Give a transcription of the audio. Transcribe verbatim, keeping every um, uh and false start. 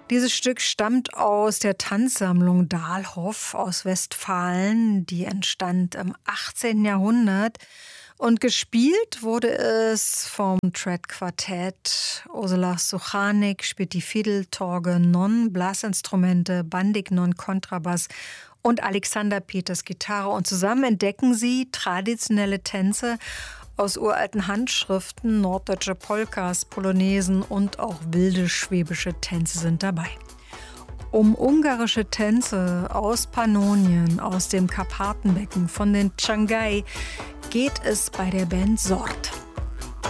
Dieses Stück stammt aus der Tanzsammlung Dahlhoff aus Westfalen. Die entstand im achtzehnten Jahrhundert. Und gespielt wurde es vom Thread-Quartett. Ursula Suchanik spielt die Fiddle, Torge Non, Blasinstrumente, Bandig Non, Kontrabass und Alexander Peters Gitarre. Und zusammen entdecken sie traditionelle Tänze aus uralten Handschriften, norddeutsche Polkas, Polonesen und auch wilde schwäbische Tänze sind dabei. Um ungarische Tänze aus Pannonien, aus dem Karpatenbecken, von den Tschangai geht es bei der Band Sort.